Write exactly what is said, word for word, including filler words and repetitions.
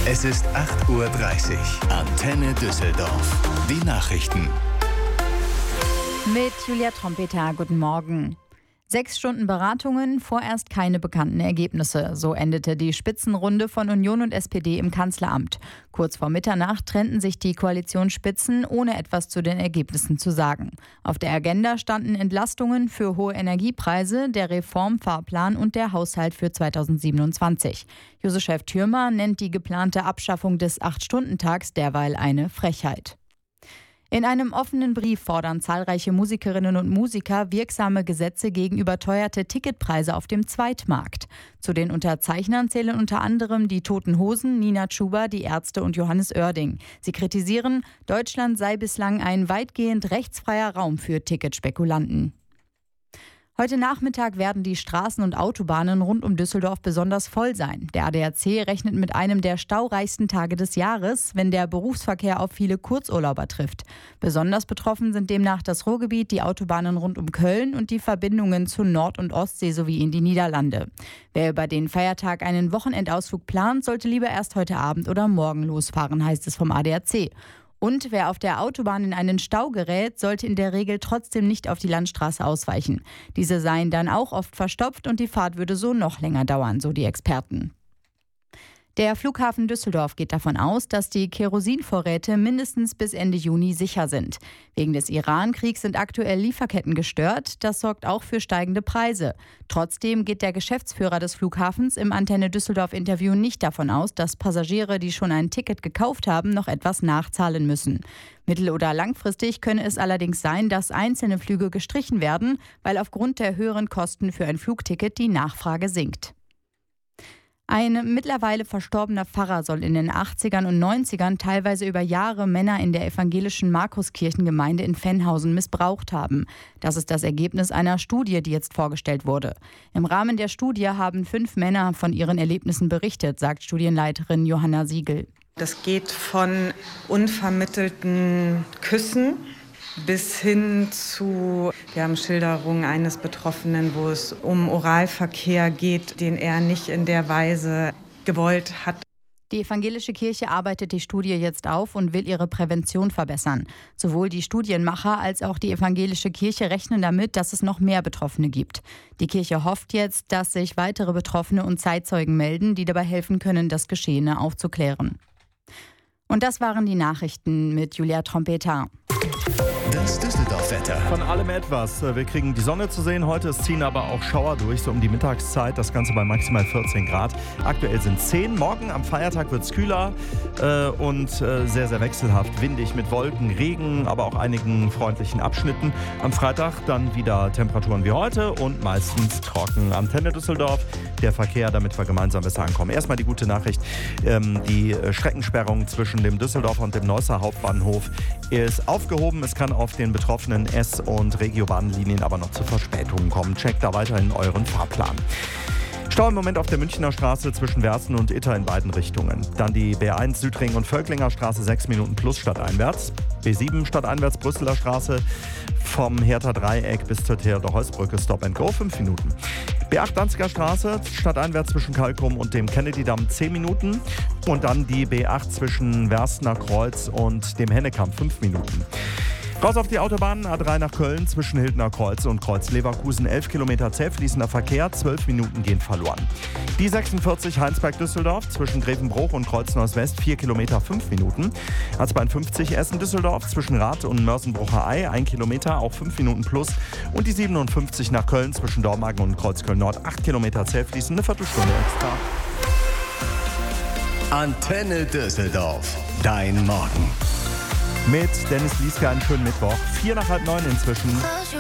Es ist acht Uhr dreißig. Antenne Düsseldorf. Die Nachrichten. Mit Julia Trompeter, guten Morgen. Sechs Stunden Beratungen, vorerst keine bekannten Ergebnisse. So endete die Spitzenrunde von Union und S P D im Kanzleramt. Kurz vor Mitternacht trennten sich die Koalitionsspitzen, ohne etwas zu den Ergebnissen zu sagen. Auf der Agenda standen Entlastungen für hohe Energiepreise, der Reformfahrplan und der Haushalt für zweitausendsiebenundzwanzig. Juso-Chef Thürmer nennt die geplante Abschaffung des Acht-Stunden-Tags derweil eine Frechheit. In einem offenen Brief fordern zahlreiche Musikerinnen und Musiker wirksame Gesetze gegen überteuerte Ticketpreise auf dem Zweitmarkt. Zu den Unterzeichnern zählen unter anderem die Toten Hosen, Nina Chuba, die Ärzte und Johannes Oerding. Sie kritisieren, Deutschland sei bislang ein weitgehend rechtsfreier Raum für Ticketspekulanten. Heute Nachmittag werden die Straßen und Autobahnen rund um Düsseldorf besonders voll sein. Der A D A C rechnet mit einem der staureichsten Tage des Jahres, wenn der Berufsverkehr auf viele Kurzurlauber trifft. Besonders betroffen sind demnach das Ruhrgebiet, die Autobahnen rund um Köln und die Verbindungen zu Nord- und Ostsee sowie in die Niederlande. Wer über den Feiertag einen Wochenendausflug plant, sollte lieber erst heute Abend oder morgen losfahren, heißt es vom A D A C. Und wer auf der Autobahn in einen Stau gerät, sollte in der Regel trotzdem nicht auf die Landstraße ausweichen. Diese seien dann auch oft verstopft und die Fahrt würde so noch länger dauern, so die Experten. Der Flughafen Düsseldorf geht davon aus, dass die Kerosinvorräte mindestens bis Ende Juni sicher sind. Wegen des Iran-Kriegs sind aktuell Lieferketten gestört. Das sorgt auch für steigende Preise. Trotzdem geht der Geschäftsführer des Flughafens im Antenne Düsseldorf-Interview nicht davon aus, dass Passagiere, die schon ein Ticket gekauft haben, noch etwas nachzahlen müssen. Mittel- oder langfristig könne es allerdings sein, dass einzelne Flüge gestrichen werden, weil aufgrund der höheren Kosten für ein Flugticket die Nachfrage sinkt. Ein mittlerweile verstorbener Pfarrer soll in den achtzigern und neunzigern teilweise über Jahre Männer in der evangelischen Markuskirchengemeinde in Fennhausen missbraucht haben. Das ist das Ergebnis einer Studie, die jetzt vorgestellt wurde. Im Rahmen der Studie haben fünf Männer von ihren Erlebnissen berichtet, sagt Studienleiterin Johanna Siegel. Das geht von unvermittelten Küssen bis hin zu, wir haben Schilderungen eines Betroffenen, wo es um Oralverkehr geht, den er nicht in der Weise gewollt hat. Die evangelische Kirche arbeitet die Studie jetzt auf und will ihre Prävention verbessern. Sowohl die Studienmacher als auch die evangelische Kirche rechnen damit, dass es noch mehr Betroffene gibt. Die Kirche hofft jetzt, dass sich weitere Betroffene und Zeitzeugen melden, die dabei helfen können, das Geschehene aufzuklären. Und das waren die Nachrichten mit Julia Trompeter. Das Düsseldorf-Wetter. Von allem etwas. Wir kriegen die Sonne zu sehen heute, es ziehen aber auch Schauer durch, so um die Mittagszeit. Das Ganze bei maximal vierzehn Grad. Aktuell sind zehn. Morgen am Feiertag wird es kühler äh, und äh, sehr, sehr wechselhaft. Windig mit Wolken, Regen, aber auch einigen freundlichen Abschnitten. Am Freitag dann wieder Temperaturen wie heute und meistens trocken. Antenne Düsseldorf, der Verkehr, damit wir gemeinsam besser ankommen. Erstmal die gute Nachricht. Ähm, die Streckensperrung zwischen dem Düsseldorfer und dem Neusser Hauptbahnhof ist aufgehoben. Es kann auf den betroffenen S- und Regiobahnlinien aber noch zu Verspätungen kommen. Checkt da weiterhin euren Fahrplan. Stau im Moment auf der Münchner Straße zwischen Wersten und Itter in beiden Richtungen. Dann die B eins Südring und Völklinger Straße sechs Minuten plus stadteinwärts. B sieben stadteinwärts Brüsseler Straße vom Hertha Dreieck bis zur Theodor Heuss Brücke Stop and Go fünf Minuten. B acht Danziger Straße stadteinwärts zwischen Kalkum und dem Kennedy-Damm zehn Minuten. Und dann die B acht zwischen Werstener Kreuz und dem Hennekamp fünf Minuten. Raus auf die Autobahn, A drei nach Köln zwischen Hildner Kreuz und Kreuz Leverkusen, elf Kilometer zäh fließender Verkehr, zwölf Minuten gehen verloren. Die sechsundvierzig Heinsberg-Düsseldorf zwischen Grevenbruch und Kreuz West, vier Kilometer, fünf Minuten. A zweiundfünfzig Essen-Düsseldorf zwischen Rath und Mörsenbrucher Ei, ein Kilometer, auch fünf Minuten plus. Und die siebenundfünfzig nach Köln zwischen Dormagen und Kreuzköln Nord, acht Kilometer zäh fließende Viertelstunde extra. Antenne Düsseldorf, dein Morgen. Mit Dennis Lieske einen schönen Mittwoch. Vier nach halb neun inzwischen.